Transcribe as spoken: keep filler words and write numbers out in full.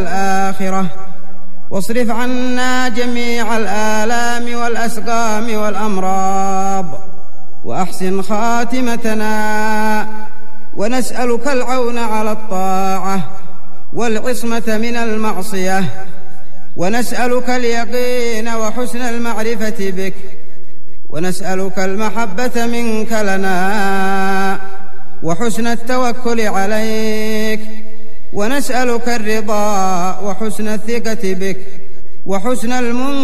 الآخرة، واصرف عنا جميع الآلام والأسقام والأمراض، وأحسن خاتمتنا، ونسألك العون على الطاعة والعصمة من المعصية، ونسألك اليقين وحسن المعرفة بك، ونسألك المحبة منك لنا وحسن التوكل عليك، ونسألك الرضا وحسن الثقة بك وحسن المنقذ